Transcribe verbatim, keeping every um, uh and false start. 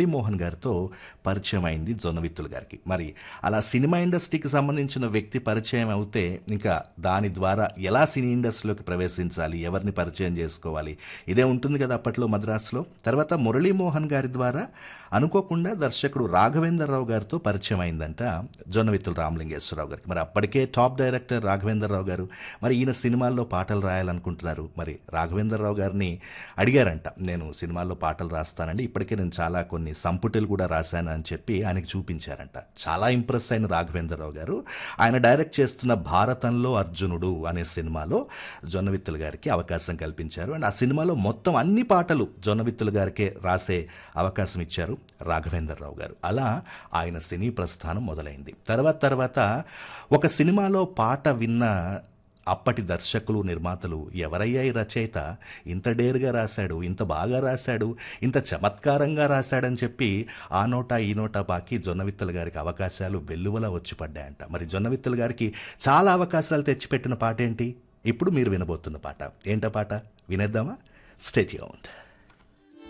మురళీమోహన్ గారితో పరిచయం అయింది జొన్నవిత్తుల గారికి. మరి అలా సినిమా ఇండస్ట్రీకి సంబంధించిన వ్యక్తి పరిచయం అవుతే ఇంకా దాని ద్వారా ఎలా సినీ ఇండస్ట్రీలోకి ప్రవేశించాలి, ఎవరిని పరిచయం చేసుకోవాలి, ఇదే ఉంటుంది కదా అప్పట్లో మద్రాసులో. తర్వాత మురళీమోహన్ గారి ద్వారా అనుకోకుండా దర్శకుడు రాఘవేంద్రరావు గారితో పరిచయం అయిందంట జొన్నవిత్తుల రామలింగేశ్వరరావు గారికి. మరి అప్పటికే టాప్ డైరెక్టర్ రాఘవేంద్రరావు గారు, మరి ఈయన సినిమాల్లో పాటలు రాయాలనుకుంటున్నారు. మరి రాఘవేంద్రరావు గారిని అడిగారంట, నేను సినిమాల్లో పాటలు రాస్తానండి, ఇప్పటికే నేను చాలా కొన్ని సంపుటిలు కూడా రాశాను అని చెప్పి ఆయనకి చూపించారంట. చాలా ఇంప్రెస్ అయిన రాఘవేంద్రరావు గారు ఆయన డైరెక్ట్ చేస్తున్న భారతంలో అర్జునుడు అనే సినిమాలో జొన్నవిత్తుల గారికి అవకాశం కల్పించారు. అండ్ ఆ సినిమాలో మొత్తం అన్ని పాటలు జొన్నవిత్తుల గారికే రాసే అవకాశం ఇచ్చారు రాఘవేంద్రరావు గారు. అలా ఆయన సినీ ప్రస్థానం మొదలైంది. తర్వాత తర్వాత ఒక సినిమాలో పాట విన్న అప్పటి దర్శకులు, నిర్మాతలు ఎవరయ్యా ఈ రచయిత, ఇంత డేరుగా రాశాడు, ఇంత బాగా రాశాడు, ఇంత చమత్కారంగా రాశాడని చెప్పి ఆ నోటా ఈ నోటా బాకి జొన్నవిత్తుల గారికి అవకాశాలు వెల్లువలా వచ్చి పడ్డాయంట. మరి జొన్నవిత్తుల గారికి చాలా అవకాశాలు తెచ్చిపెట్టిన పాట ఏంటి? ఇప్పుడు మీరు వినబోతున్న పాట ఏంటా పాట వినేద్దామా? Stay tuned.